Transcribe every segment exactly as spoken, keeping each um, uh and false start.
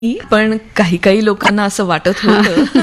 पण काही काही लोकांना असं वाटत होतं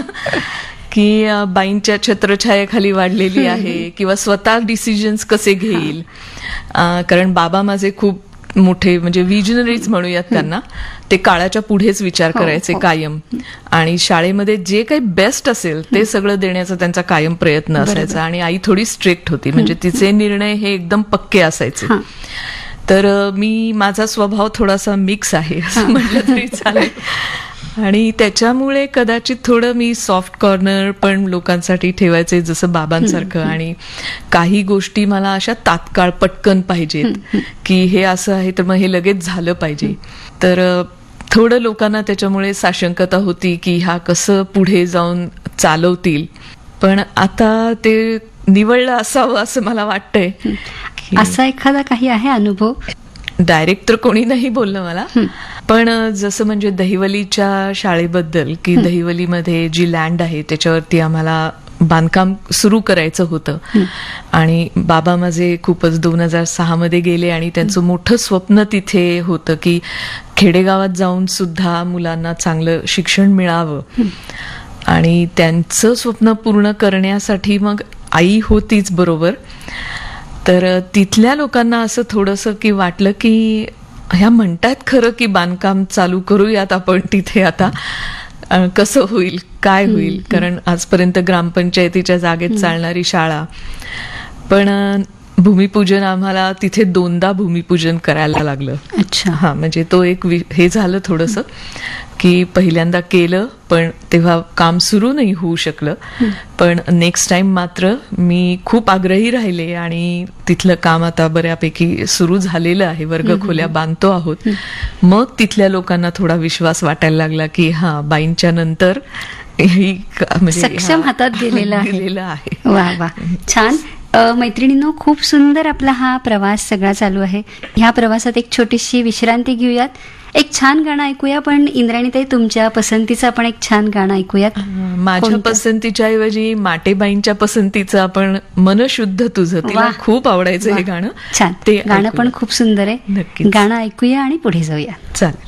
की अ, बाईंच्या छत्रछायेखाली वाढलेली आहे किंवा स्वतः डिसिजन्स कसे घेईल. अ, कारण बाबा माझे खूप मोठे म्हणजे विजनरीज म्हणूयात त्यांना. ते काळाच्या पुढेच विचार हो, करायचे हो. कायम, आणि शाळेमध्ये जे काही बेस्ट असेल ते सगळं देण्याचा त्यांचा कायम प्रयत्न असायचा. आणि आई थोडी स्ट्रिक्ट होती, म्हणजे तिचे निर्णय हे एकदम पक्के असायचे. हां. तर अ, मी माझा स्वभाव थोडासा मिक्स आहे असं म्हटलं तरी चालेल. आणि त्याच्यामुळे कदाचित थोडं मी सॉफ्ट कॉर्नर पण लोकांसाठी ठेवायचे, जसं बाबांसारखं. आणि काही गोष्टी मला अशा तात्काळ पटकन पाहिजेत की हे असं आहे तर मग हे लगेच झालं पाहिजे. तर अ, थोडं लोकांना त्याच्यामुळे साशंकता होती की ह्या कसं पुढे जाऊन चालवतील. पण आता ते निवडलं असावं असं मला वाटतंय. असा एखादा काही आहे अनुभव? डायरेक्ट तर कोणी नाही बोललं मला, पण अ, जसं म्हणजे दहिवलीच्या शाळेबद्दल, की दहिवलीमध्ये जी लँड आहे त्याच्यावरती आम्हाला बांधकाम सुरू करायचं होतं. आणि बाबा माझे खूपच दोन हजार सहा मध्ये गेले आणि त्यांचं मोठं स्वप्न तिथे होतं की खेडेगावात जाऊन सुद्धा मुलांना चांगलं शिक्षण मिळावं. आणि त्यांचं स्वप्न पूर्ण करण्यासाठी मग आई होतीच बरोबर. तर तिथल्या लोकांना असं थोडंसं की वाटलं की ह्या म्हणतात खरं की बांधकाम चालू करूयात आपण तिथे आता, अ, कसं होईल काय होईल. कारण आजपर्यंत ग्रामपंचायतीच्या जागेत चालणारी शाळा. पण अ, भूमिपूजन आम्हाला तिथे दोनदा भूमिपूजन करायला लागलं. अच्छा. हा, म्हणजे तो एक वि- हे झालं थोडंसं की पहिल्यांदा केलं पण तेव्हा काम सुरू नाही होऊ शकलं. पण नेक्स्ट टाइम मात्र मी खूप आग्रही राहिले आणि तिथलं काम आता बऱ्यापैकी सुरू झालेलं आहे. वर्ग खोल्या बांधतो आहोत. मग तिथल्या लोकांना थोडा विश्वास वाटायला लागला की हा, बाईंच्या नंतर ही क- म्हणजे सक्षम हा, हातात दिलेलं आहे. दिलेलं आहे. वा वा, छान. अ, मैत्रिणींनो, खूप सुंदर आपला हा प्रवास सगळा चालू आहे. ह्या प्रवासात एक छोटीशी विश्रांती घेऊयात. एक छान गाणं ऐकूया. पण इंद्राणीताई, तुमच्या पसंतीचं आपण एक छान गाणं ऐकूयात. माझ्या कोणतं? पसंतीच्या ऐवजी माटेबाईंच्या पसंतीचं आपण मन शुद्ध तुझं, तिला वा. खूप आवडायचं हे वा. गाणं. छान. ते गाणं ऐकूया. पण खूप सुंदर आहे. नक्कीच. गाणं ऐकूया आणि पुढे जाऊया. चालेल.